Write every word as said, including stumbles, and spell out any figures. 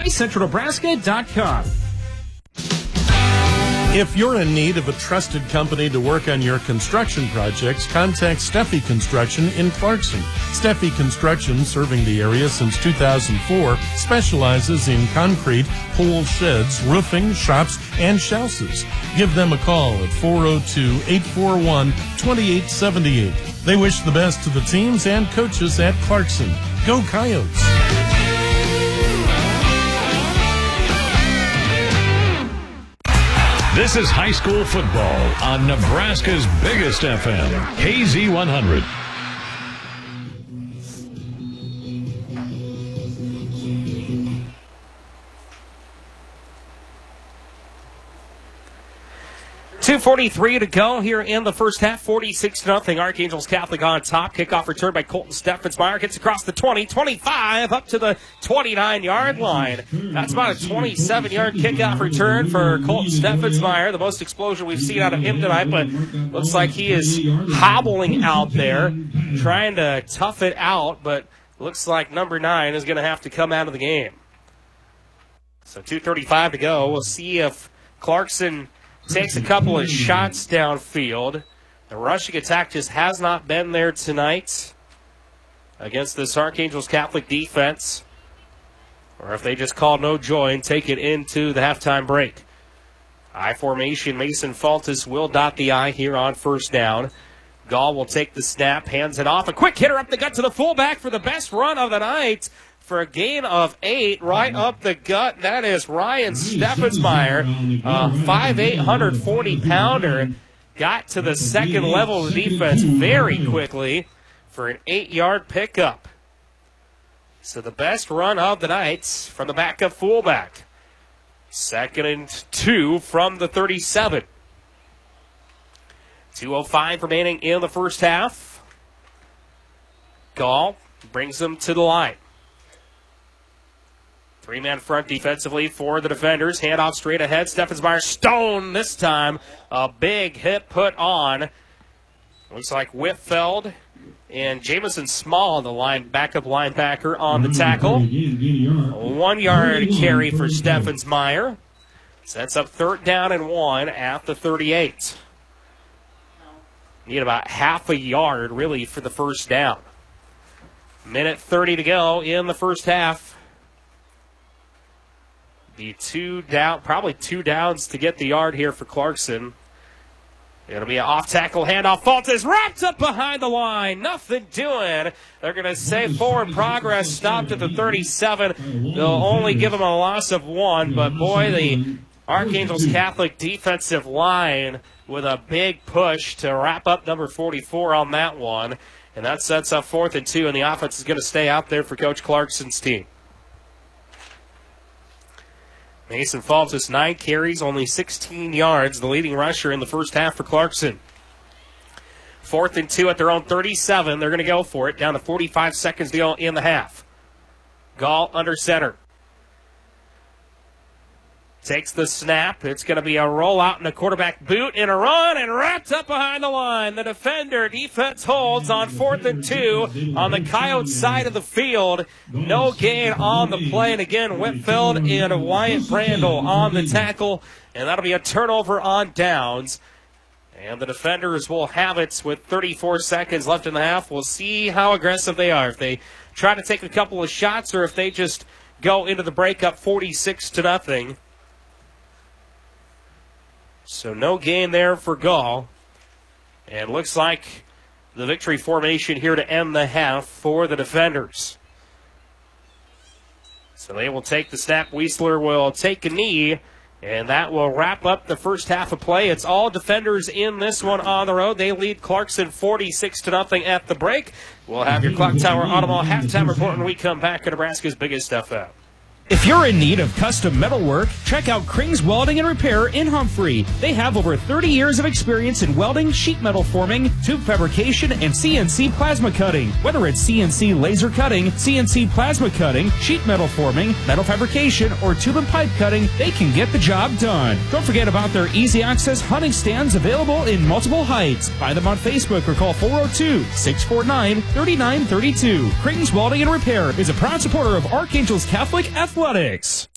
play central nebraska dot com. If you're in need of a trusted company to work on your construction projects, contact Steffi Construction in Clarkson. Steffi Construction, serving the area since two thousand four, specializes in concrete, pole sheds, roofing, shops, and houses. Give them a call at four oh two, eight four one, two eight seven eight. They wish the best to the teams and coaches at Clarkson. Go Coyotes! This is high school football on Nebraska's biggest F M, K Z one hundred. two forty-three to go here in the first half. forty-six to nothing. Archangels Catholic on top. Kickoff return by Colton Steffensmeyer. Gets across the twenty, twenty-five, up to the twenty-nine-yard line. That's about a twenty-seven-yard kickoff return for Colton Steffensmeyer. The most explosion we've seen out of him tonight, but looks like he is hobbling out there, trying to tough it out, but looks like number nine is going to have to come out of the game. So two thirty-five to go. We'll see if Clarkson takes a couple of shots downfield. The rushing attack just has not been there tonight against this Archangels Catholic defense. Or if they just call no joy and take it into the halftime break. I formation, Mason Faltis will dot the I here on first down. Gall will take the snap, hands it off. A quick hitter up the gut to the fullback for the best run of the night. For a gain of eight, right up the gut. That is Ryan Steffensmeyer, a five eight, one forty pounder. Got to the second level of the defense very quickly for an eight-yard pickup. So the best run of the night from the backup fullback. Second and two from the thirty-seven. two oh five remaining in the first half. Gall brings them to the line. Three-man front defensively for the defenders. Handoff straight ahead. Steffensmeyer stone this time. A big hit put on. Looks like Whitfeld and Jamison Small, the line backup linebacker, on the tackle. A one-yard carry for Steffensmeyer. Sets up third down and one at the thirty-eight. Need about half a yard, really, for the first down. Minute thirty to go in the first half. The two down, probably two downs to get the yard here for Clarkson. It'll be an off-tackle handoff. Faltis wrapped up behind the line. Nothing doing. They're going to say forward progress stopped at the thirty-seven. They'll only give them a loss of one, but boy, the Archangels Catholic defensive line with a big push to wrap up number forty-four on that one. And that sets up fourth and two, and the offense is going to stay out there for Coach Clarkson's team. Mason Faltis, nine carries, only sixteen yards, the leading rusher in the first half for Clarkson. Fourth and two at their own thirty-seven. They're going to go for it. Down to forty-five seconds to go in the half. Gall under center. Takes the snap. It's going to be a rollout and a quarterback boot and a run and wrapped up behind the line. The defender defense holds on fourth and two on the Coyotes side of the field. No gain on the play. And again, Whitfield and Wyatt Brandel on the tackle. And that'll be a turnover on downs. And the defenders will have it with thirty-four seconds left in the half. We'll see how aggressive they are. If they try to take a couple of shots or if they just go into the break up forty-six to nothing. So no gain there for Gall. And looks like the victory formation here to end the half for the defenders. So they will take the snap. Weisler will take a knee. And that will wrap up the first half of play. It's all defenders in this one on the road. They lead Clarkson forty-six to nothing at the break. We'll have your Clock Tower Automall halftime report when we come back at Nebraska's biggest F M. If you're in need of custom metal work, check out Krings Welding and Repair in Humphrey. They have over thirty years of experience in welding, sheet metal forming, tube fabrication, and C N C plasma cutting. Whether it's C N C laser cutting, C N C plasma cutting, sheet metal forming, metal fabrication, or tube and pipe cutting, they can get the job done. Don't forget about their easy access hunting stands available in multiple heights. Find them on Facebook or call four oh two, six four nine, three nine three two. Krings Welding and Repair is a proud supporter of Archangels Catholic Athletics.